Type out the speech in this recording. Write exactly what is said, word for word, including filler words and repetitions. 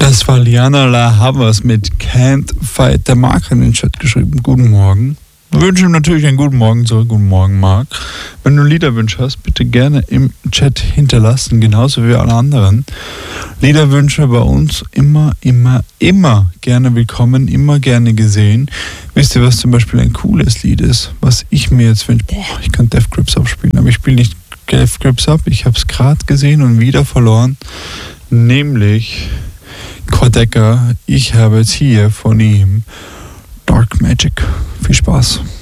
Das war Liana La Havas mit Can't Fight. Der Marc hat in den Chat geschrieben, guten Morgen. Ich wünsche ihm natürlich einen guten Morgen zurück. Guten Morgen, Marc. Wenn du Liederwünsche hast, bitte gerne im Chat hinterlassen, genauso wie alle anderen. Liederwünsche bei uns immer, immer, immer gerne willkommen, immer gerne gesehen. Wisst ihr, was zum Beispiel ein cooles Lied ist, was ich mir jetzt wünsche? Boah, ich kann Death Grips abspielen, aber ich spiele nicht Death Grips ab. Ich habe es gerade gesehen und wieder verloren. Nämlich Kodecker. Ich habe jetzt hier von ihm Dark Magic. Viel Spaß.